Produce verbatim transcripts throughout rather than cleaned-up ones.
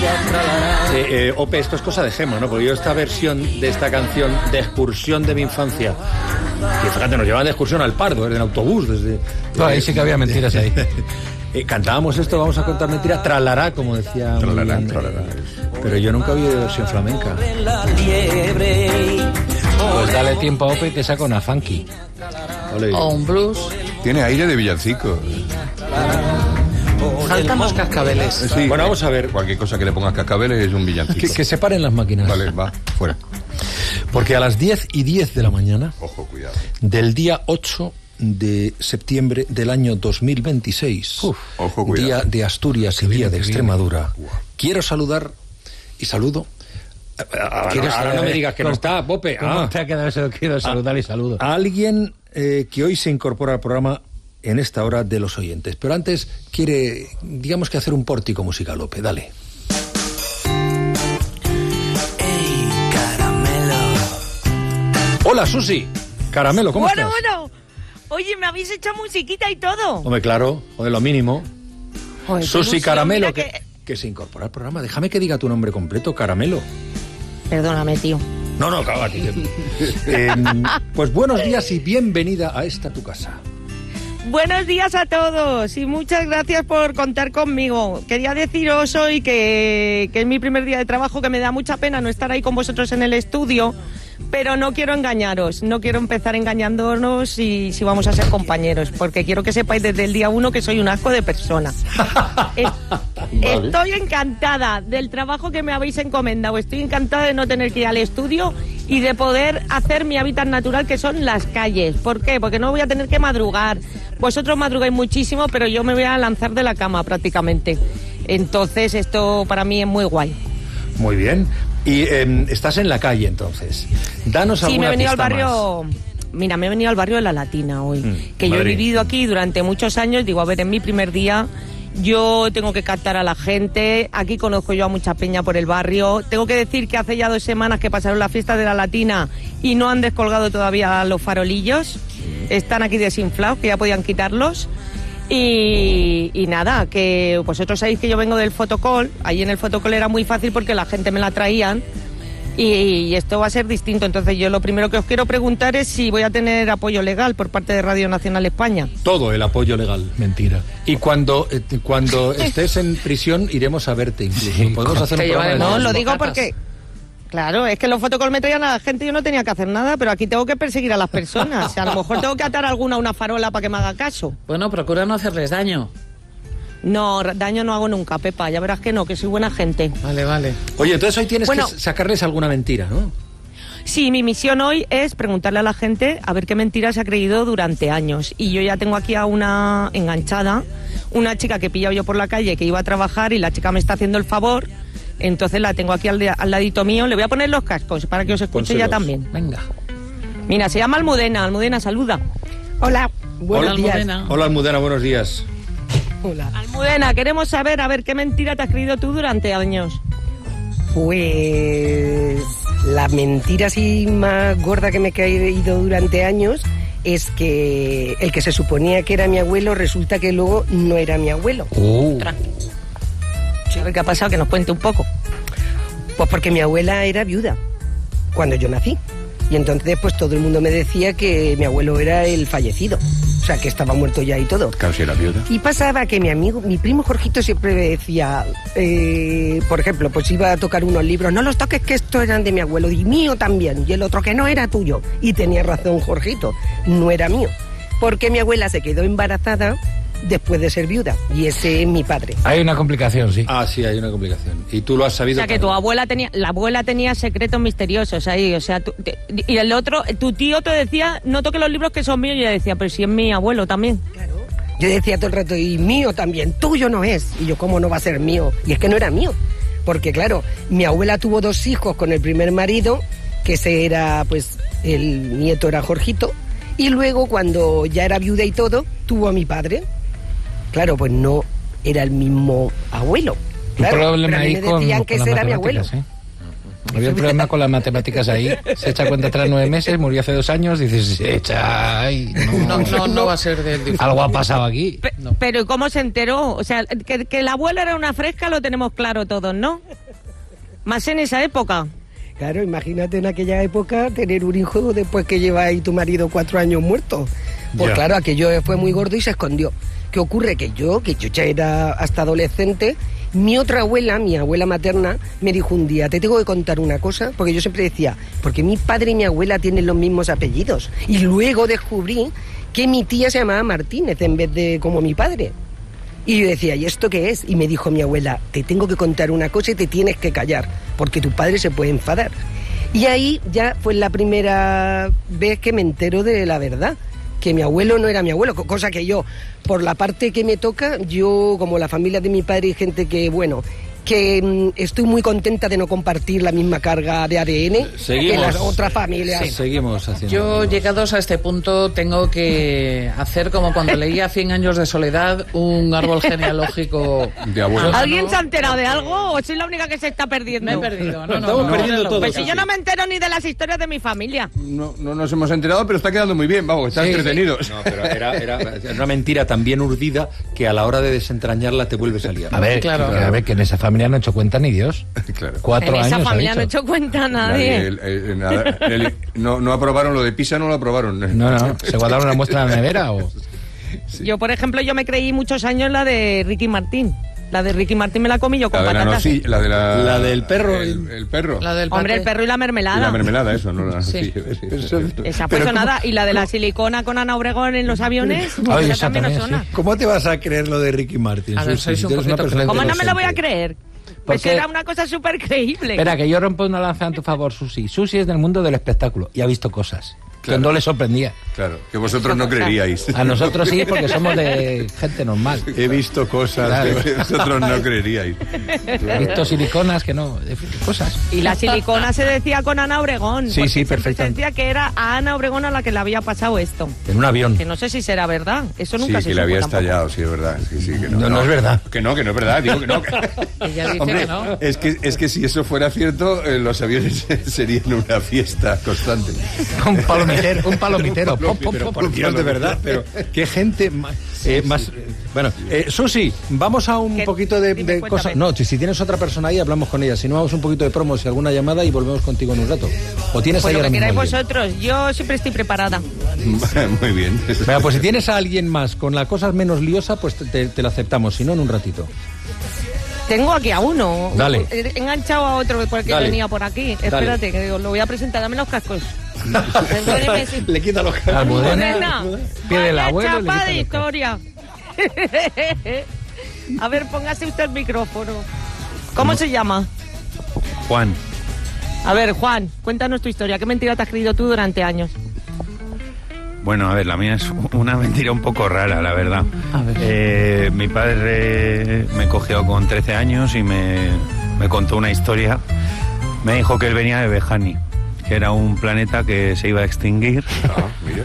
Eh, eh, Ope, esto es cosa de Gema, ¿no? Porque yo esta versión de esta canción de excursión de mi infancia, que fíjate, nos llevaban de excursión al Pardo, en autobús, desde... No, ahí sí que había mentiras ahí. Eh, cantábamos esto, vamos a contar mentiras, tralará, como decía. Tralará, bien, tralará. Pero yo nunca vi versión flamenca. Pues dale tiempo a Ope y te saca una funky. Ole. O un blues. Tiene aire de villancico. Faltan los cascabeles. Sí, Bueno, vamos a ver. Cualquier cosa que le pongas cascabeles es un villancico. Que, que se paren las máquinas. Vale, va, fuera. Porque a las diez y diez de la mañana Ojo, cuidado. del día ocho de septiembre del año dos mil veintiséis, Uf, ojo, cuidado. día de Asturias y Qué día bien, de qué bien. Extremadura, quiero saludar y saludo. ¿Quieres Ahora no me digas que no está, Pope. ¿Cómo Ah, te ha quedado eso? Quiero saludar y saludo. a alguien eh, que hoy se incorpora al programa en esta hora de los oyentes. Pero antes quiere, digamos que hacer un pórtico musical, Lope. Dale. Ey, caramelo. Hola, Susi. Caramelo, ¿cómo bueno, estás? bueno. Oye, me habéis hecho musiquita y todo. Hombre, claro, joder, lo mínimo. Joder, qué Susi ilusión, Caramelo, mira que, que- que se incorpora al programa. Déjame que diga tu nombre completo, Caramelo. Perdóname, tío. No, no, cago a ti. Eh, pues buenos días y bienvenida a esta tu casa. Buenos días a todos y muchas gracias por contar conmigo. Quería deciros hoy que, que es mi primer día de trabajo, que me da mucha pena no estar ahí con vosotros en el estudio, pero no quiero engañaros, no quiero empezar engañándonos si, si vamos a ser compañeros, porque quiero que sepáis desde el día uno que soy un asco de persona. Es- Vale. Estoy encantada del trabajo que me habéis encomendado, estoy encantada de no tener que ir al estudio y de poder hacer mi hábitat natural, que son las calles. ¿Por qué? Porque no voy a tener que madrugar. Vosotros madrugáis muchísimo, pero yo me voy a lanzar de la cama prácticamente. Entonces esto para mí es muy guay. Muy bien. Y eh, estás en la calle, entonces. Danos Sí, alguna me he venido al pista barrio... Mira, me he venido al barrio de La Latina hoy, Mm, que yo he Madrid. vivido aquí durante muchos años. Digo, a ver, en mi primer día yo tengo que captar a la gente. Aquí conozco yo a mucha peña por el barrio. Tengo que decir que hace ya dos semanas que pasaron las fiestas de La Latina y no han descolgado todavía los farolillos. Están aquí desinflados, que ya podían quitarlos. Y, y nada, que vosotros sabéis que yo vengo del fotocall. Allí en el fotocall era muy fácil porque la gente me la traían. Y, y esto va a ser distinto. Entonces yo lo primero que os quiero preguntar es si voy a tener apoyo legal por parte de Radio Nacional España. más. Todo el apoyo legal. Mentira. Y cuando, eh, cuando estés en prisión iremos a verte incluso. Sí, Podemos hacer un te programa de llevaremos. No, esos. lo digo bocatas. porque... Claro, es que en los fotocall me traían a la gente y yo no tenía que hacer nada, pero aquí tengo que perseguir a las personas. O sea, a lo mejor tengo que atar alguna a una farola para que me haga caso. Bueno, procura no hacerles daño. No, daño no hago nunca, Pepa. Ya verás que no, que soy buena gente. Vale, vale. Oye, entonces hoy tienes Bueno. que sacarles alguna mentira, ¿no? Sí, mi misión hoy es preguntarle a la gente a ver qué mentira se ha creído durante años. Y yo ya tengo aquí a una enganchada, una chica que he pillado yo por la calle que iba a trabajar y la chica me está haciendo el favor. Entonces la tengo aquí al, de- al ladito mío. Le voy a poner los cascos para que os escuche ya Pónselos. también. Venga. Mira, se llama Almudena. Almudena, saluda. Hola, buenos Hola, días. Almudena. Hola, Almudena, buenos días. Hola. Almudena, queremos saber, a ver, ¿qué mentira te has creído tú durante años? Pues la mentira así más gorda que me he caído durante años es que el que se suponía que era mi abuelo resulta que luego no era mi abuelo. Uh, Tra- Sí, a ver qué ha pasado, que nos cuente un poco. Pues porque mi abuela era viuda cuando yo nací. Y entonces pues todo el mundo me decía que mi abuelo era el fallecido. O sea, que estaba muerto ya y todo. Claro, si era viuda. Y pasaba que mi amigo, mi primo Jorgito siempre me decía, eh, por ejemplo, pues iba a tocar unos libros, no los toques que estos eran de mi abuelo, y mío también, y el otro que no era tuyo. Y tenía razón Jorgito, no era mío. Porque mi abuela se quedó embarazada después de ser viuda, y ese es mi padre. hay una complicación, sí. Ah, sí, hay una complicación. Y tú lo has O sabido. sea, que tu también. abuela tenía, la abuela tenía secretos misteriosos ahí, o sea, tú- te- y el otro, tu tío te decía, no toques los libros que son míos, y ella decía, pero si es mi abuelo también. Yo decía todo el rato, y mío también, tuyo no es. Y yo, ¿cómo no va a ser mío? Y es que no era mío. Porque claro, mi abuela tuvo dos hijos con el primer marido, que ese era, pues, el nieto era Jorgito. Y luego, cuando ya era viuda y todo, tuvo a mi padre. Claro, pues no era el mismo abuelo. Claro, Un problema pero a mí ahí me con, decían con que las ese era mi abuelo. matemáticas, ¿eh? Había un problema con las matemáticas ahí. Se echa cuenta tras nueve meses, murió hace dos años, dices, se echa... Ay, no, No, no, no va a ser del difunto. Algo ha pasado aquí. Pe- Pero ¿y cómo se enteró? O sea, que, que el abuelo era una fresca lo tenemos claro todos, ¿no? Más en esa época. Claro, imagínate en aquella época tener un hijo después que lleva ahí tu marido cuatro años muerto. Pues Ya. claro, aquello fue muy gordo y se escondió. ¿Qué ocurre? Que yo, que yo ya era hasta adolescente, mi otra abuela, mi abuela materna, me dijo un día, te tengo que contar una cosa, porque yo siempre decía, porque mi padre y mi abuela tienen los mismos apellidos. Y luego descubrí que mi tía se llamaba Martínez en vez de como mi padre. Y yo decía, ¿y esto qué es? Y me dijo mi abuela, te tengo que contar una cosa y te tienes que callar, porque tu padre se puede enfadar. Y ahí ya fue la primera vez que me entero de la verdad, que mi abuelo no era mi abuelo, co- cosa que yo, por la parte que me toca, yo, como la familia de mi padre y gente que, bueno, que mm, estoy muy contenta de no compartir la misma carga de A D N que Seguimos. las otras familias. Sí. Seguimos haciendo. Yo, llegados a este punto, tengo que hacer como cuando leía Cien años de soledad, un árbol genealógico. De abuelos. ¿Alguien se ha enterado de algo o soy la única que se está perdiendo? Me he perdido. No, no, Estamos no, perdiendo no, todo. Pues si yo no me entero ni de las historias de mi familia. No, no nos hemos enterado, pero está quedando muy bien, vamos, están Sí, entretenidos. No, pero era, era, era una mentira tan bien urdida que a la hora de desentrañarla te vuelves a liar. A ver, Claro. a ver, que en esa familia no ha hecho cuenta ni Dios. Claro. Cuatro En años. esa ha familia no he dicho. hecho cuenta a nadie. Nadie, el- el- nada, el- no, no aprobaron lo de Pisa, no lo aprobaron. No, no, ¿se guardaron una muestra en la nevera o...? Yo, por ejemplo, yo me creí muchos años la de Ricky Martín. La de Ricky Martín me la comí yo con La de la patatas. nocilla, la de la... La del perro. El, el perro. La del Hombre, el paté. perro y la Y mermelada. la mermelada, eso, no la Sí. nocilla. Esa fue sonada. Y la de la silicona con Ana Obregón en los aviones. Ay, esa esa también nos también, suena. ¿Cómo te vas a creer lo de Ricky Martin? A ver, Susi? sois Si un tú eres una poquito persona ¿Cómo no me lo voy a inteligente. creer? Pues Porque- era una cosa súper creíble. Espera, que yo rompo una lanza en tu favor, Susi. Susi es del mundo del espectáculo y ha visto cosas Claro. que no le sorprendía. Claro, que vosotros no creeríais. A nosotros sí, porque somos de gente normal. He visto cosas Claro. que vosotros no creeríais. He visto siliconas que no... de- cosas. Y la silicona se decía con Ana Obregón. Sí, porque sí, siempre perfectamente. Se decía que era a Ana Obregón a la que le había pasado esto. En un avión. Que no sé si será verdad. Eso Sí, nunca se que le supo había tampoco. estallado, sí, es verdad. Sí, sí, que no, No, no es verdad. Que no, que no es verdad, digo que no. que- Ella dice Hombre, que no. es que, es que si eso fuera cierto, eh, los aviones serían una fiesta constante. Un palomitero, un palomitero. Pom, pom, Pero pom, por pom. Dios, de verdad, pero qué gente más... eh, más eh, bueno, eh, Susi, vamos a un ¿Qué? poquito de, Dime, de cuéntame. cosas... No, si, si tienes otra persona ahí, hablamos con ella. Si no, vamos un poquito de promos y alguna llamada y volvemos contigo en un rato. ¿O tienes Pues ahí lo ahora que mismo queráis alguien? vosotros. Yo siempre estoy preparada. Muy bien. Venga, pues si tienes a alguien más con la cosa menos liosa, pues te, te, te la aceptamos. Si no, en un ratito. Tengo aquí a uno. Dale. He enganchado a otro porque Dale. venía por aquí. Espérate, que os lo voy a presentar. Dame los cascos. Perdóneme si- Le quita los Almudena, Almudena, pie del vaya abuelo y le chapa quita de los historia. A ver, póngase usted el micrófono. ¿Cómo se llama? Juan, A ver, Juan, cuéntanos tu historia. ¿Qué mentira te has creído tú durante años? bueno, a ver, la mía es una mentira un poco rara, la verdad. A ver. Eh, mi padre me cogió con trece años y me, me contó una historia. Me dijo que él venía de Bejani, que era un planeta que se iba a extinguir. Ah, mira.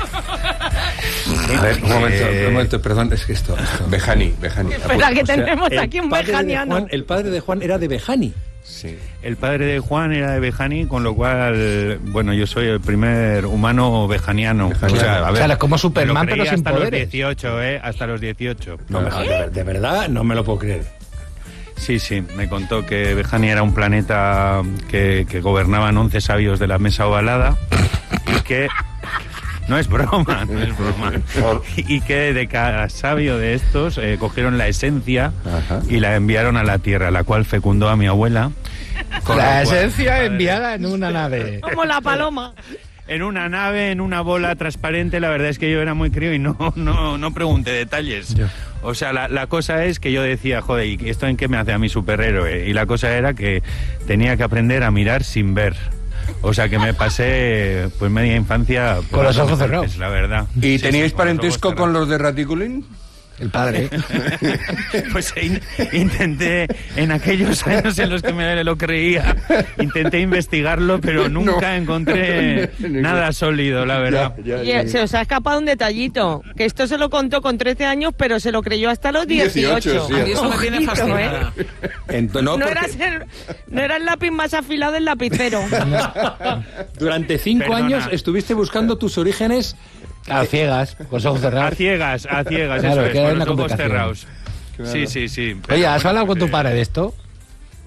A ver, un momento, Eh, un momento, perdón, es que esto... esto. Bejani, Bejani. Espera, que O sea, tenemos el aquí un padre de bejaniano. Juan- el padre de Juan era de Bejani. Sí. El padre de Juan era de Bejani, con lo cual, bueno, yo soy el primer humano bejaniano. Bejaniano. O sea, a O ver, sea, como Superman, me lo creí pero sin hasta los poderes. dieciocho, ¿eh? Hasta los dieciocho. No, me jodas, de, ver- de verdad, no me lo puedo creer. Sí, sí, me contó que Bejani era un planeta que, que gobernaban once sabios de la mesa ovalada y que... No es broma, no es broma. Y que de cada sabio de estos eh, cogieron la esencia Ajá. y la enviaron a la Tierra, la cual fecundó a mi abuela. con La lo cual, esencia padre, enviada en una nave. Como la paloma. En una nave, en una bola transparente, la verdad es que yo era muy crío y no, no, no pregunté detalles. O sea, la, la cosa es que yo decía, joder, ¿y esto en qué me hace a mi superhéroe? Y la cosa era que tenía que aprender a mirar sin ver. O sea, que me pasé pues media infancia... pues, Con los ojos dando cerrados. golpes, la verdad. ¿Y Sí, teníais sí, con los parentesco ojos con los de Raticulín? El padre. Pues in- intenté, en aquellos años en los que me lo creía, intenté investigarlo, pero nunca encontré nada sólido, la verdad. Ya, Y ya, eh, se os ha escapado un detallito, que esto se lo contó con trece años, pero se lo creyó hasta los dieciocho. dieciocho, sí. A mí eso me tiene Ojito, fascinada. ¿eh? Ento- no, No, porque era ser- no era el lápiz más afilado del lapicero. durante cinco Perdona. años estuviste buscando tus orígenes. A ciegas, con los ojos A cerrados. ciegas, a ciegas, Claro, eso es, que era con una los ojos complicación. cerrados. Sí, sí, sí. pero Oye, ¿has bueno, hablado con tu eh, padre de esto?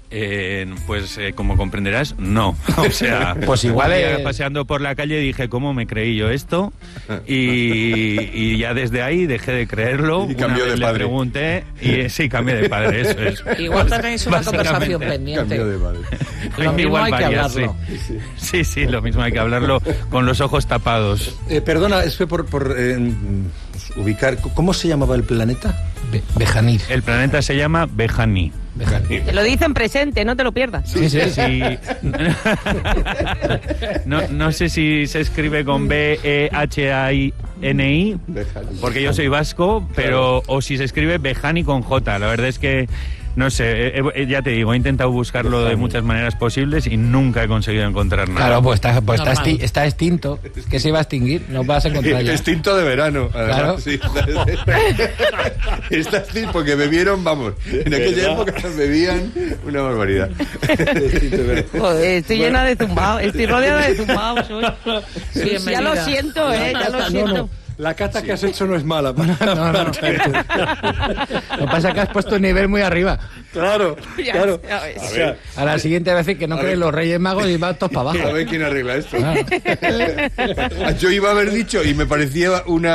Eh, pues eh, como comprenderás, no. O sea, Pues igual un día es- paseando por la calle dije, ¿cómo me creí yo esto? Y, y ya desde ahí dejé de creerlo. Y cambió Una vez de le padre. pregunté y eh, sí, cambié de padre, eso es. Igual tenéis una Básicamente. conversación pendiente. Cambio de madre. Lo mismo Igual hay que varias, hablarlo. Sí. sí, sí, lo mismo hay que hablarlo con los ojos tapados. Eh, perdona, es que por, por eh, pues, ubicar, ¿cómo se llamaba el planeta? Be- Bejanir. El planeta se llama Behani. Te lo dicen presente, no te lo pierdas. Sí, sí, sí. Sí. No, no sé si se escribe con B E H A I N I, porque yo soy vasco, pero o si se escribe Behani con J. La verdad es que no sé, he- he- ya te digo, he intentado buscarlo de muchas maneras posibles y nunca he conseguido encontrar nada. Claro, pues está, pues está, Normal. exti- está extinto. Que se iba a extinguir, no vas a encontrar ya. Extinto de verano. además, Claro. sí. Está extinto porque bebieron, vamos, en aquella época bebían una barbaridad. Joder, estoy llena de zumbados, estoy rodeada de zumbados hoy. Bienvenida. Ya lo siento, eh, ya lo siento. La cata que has hecho no es mala. Para, No, no. para- Lo que pasa es que has puesto un nivel muy arriba. Claro, Ya, claro. ya ves. O sea, A la siguiente vez que no A creen ver. los Reyes Magos y van todos para A abajo. ver quién arregla esto. Claro. Yo iba a haber dicho, y me parecía una